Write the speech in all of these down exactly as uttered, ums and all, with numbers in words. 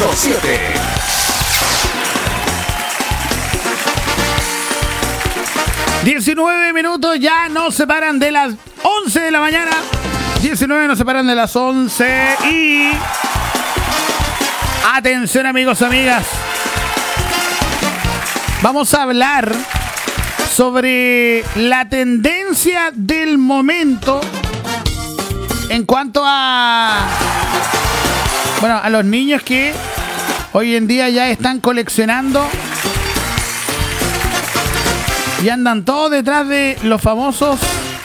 cero siete. diecinueve minutos ya nos separan de las once de la mañana. diecinueve nos separan de las once y... Atención amigos, amigas. Vamos a hablar sobre la tendencia del momento en cuanto a... Bueno, a los niños que hoy en día ya están coleccionando y andan todos detrás de los famosos...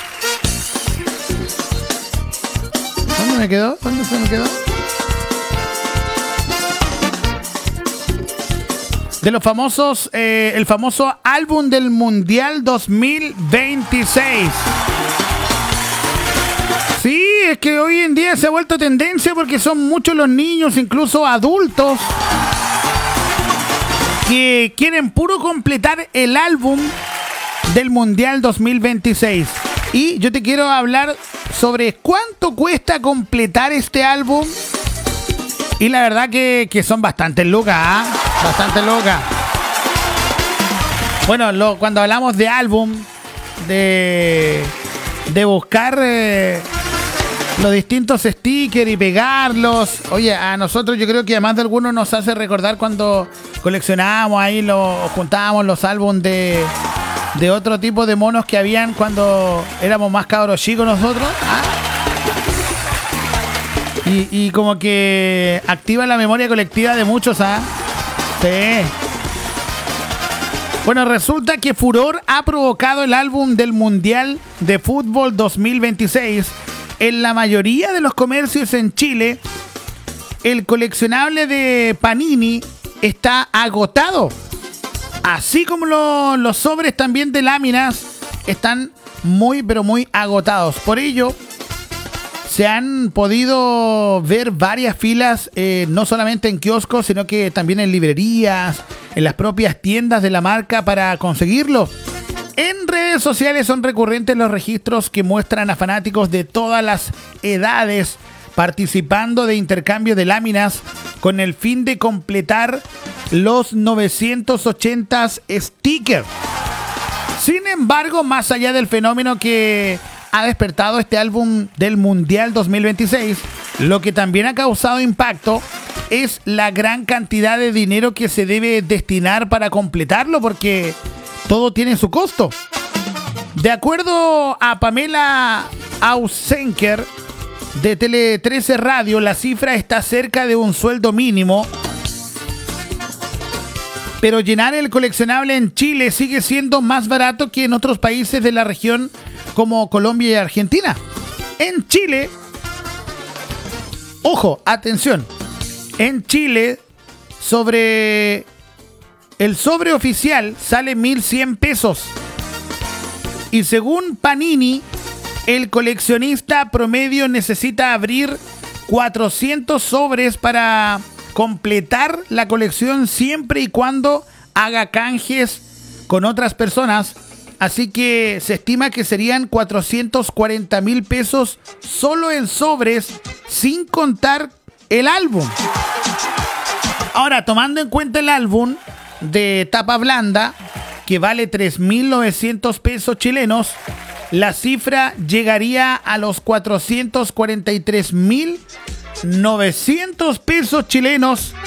¿Dónde me quedó? ¿Dónde se me quedó? De los famosos, eh, el famoso álbum del Mundial dos mil veintiséis. Sí, es que hoy en día se ha vuelto tendencia porque son muchos los niños, incluso adultos, que quieren puro completar el álbum del Mundial dos mil veintiséis. Y yo te quiero hablar sobre cuánto cuesta completar este álbum. Y la verdad que, que son bastante lucas, ¿ah? ¿eh? Bastante lucas. Bueno, lo, cuando hablamos de álbum, de, de buscar eh, los distintos stickers y pegarlos. Oye, a nosotros yo creo que a más de algunos nos hace recordar cuando coleccionábamos ahí, lo, juntábamos los álbumes de... de otro tipo de monos que habían cuando éramos más cabros chicos nosotros. ¿Ah? Y, y como que activa la memoria colectiva de muchos, ¿ah? Sí. Bueno, resulta que furor ha provocado el álbum del Mundial de Fútbol dos mil veintiséis. En la mayoría de los comercios en Chile, el coleccionable de Panini está agotado. Así como lo, los sobres también de láminas están muy, pero muy agotados. Por ello, se han podido ver varias filas, eh, no solamente en kioscos, sino que también en librerías, en las propias tiendas de la marca para conseguirlo. En redes sociales son recurrentes los registros que muestran a fanáticos de todas las edades participando de intercambio de láminas con el fin de completar los novecientos ochenta stickers. Sin embargo, más allá del fenómeno que ha despertado este álbum del Mundial dos mil veintiséis, lo que también ha causado impacto es la gran cantidad de dinero que se debe destinar para completarlo, porque todo tiene su costo. De acuerdo a Pamela Ausenker de Tele trece Radio, la cifra está cerca de un sueldo mínimo. Pero llenar el coleccionable en Chile sigue siendo más barato que en otros países de la región como Colombia y Argentina. En Chile, ojo, atención, en Chile sobre el sobre oficial sale mil cien pesos. Y según Panini, el coleccionista promedio necesita abrir cuatrocientos sobres para completar la colección siempre y cuando haga canjes con otras personas. Así que se estima que serían cuatrocientos cuarenta mil pesos solo en sobres, sin contar el álbum. Ahora, tomando en cuenta el álbum de tapa blanda, que vale tres mil novecientos pesos chilenos, la cifra llegaría a los cuatrocientos cuarenta y tres mil novecientos pesos chilenos